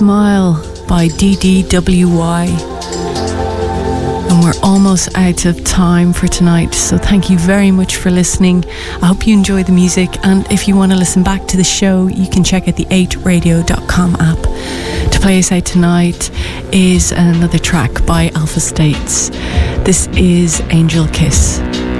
Smile by DDWY. And we're almost out of time for tonight, so thank you very much for listening. I hope you enjoy the music, and if you want to listen back to the show, you can check out the 8radio.com app. To play us out tonight is another track by Alpha States. This is Angel Kiss.